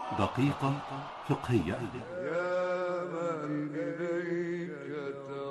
دقيقة فقهية. يا من إليك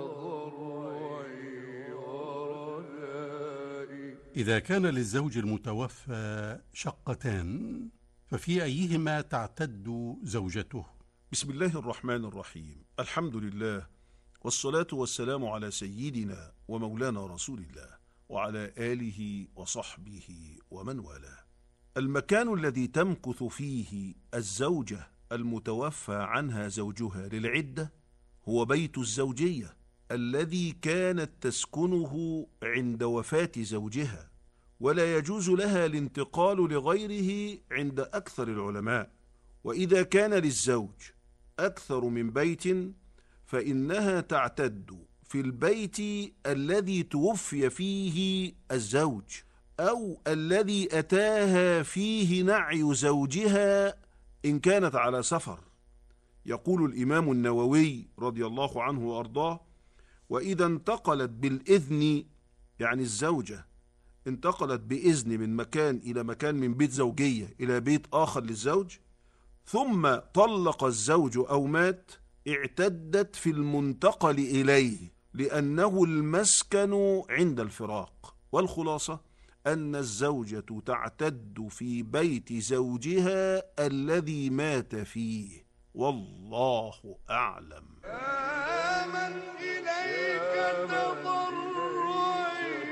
تضرعي ورجائي. إذا كان للزوج المتوفى شقتان ففي أيهما تعتد زوجته؟ بسم الله الرحمن الرحيم. الحمد لله، والصلاة والسلام على سيدنا ومولانا رسول الله وعلى آله وصحبه ومن والاه. المكان الذي تمكث فيه الزوجة المتوفى عنها زوجها للعدة هو بيت الزوجية الذي كانت تسكنه عند وفاة زوجها، ولا يجوز لها الانتقال لغيره عند أكثر العلماء. وإذا كان للزوج أكثر من بيت فإنها تعتد في البيت الذي توفي فيه الزوج أو الذي أتاها فيه نعي زوجها إن كانت على سفر. يقول الإمام النووي رضي الله عنه وأرضاه: وإذا انتقلت بالإذن، يعني الزوجة انتقلت بإذن من مكان إلى مكان، من بيت زوجية إلى بيت آخر للزوج، ثم طلق الزوج أو مات، اعتدت في المنتقل إليه لأنه المسكن عند الفراق. والخلاصة أن الزوجة تعتد في بيت زوجها الذي مات فيه، والله أعلم. يا من إليك تضرعي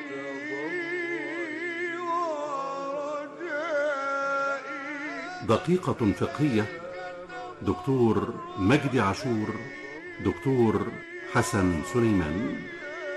ورجائي. دقيقة فقهية. دكتور مجدي عاشور، دكتور حسن سليمان.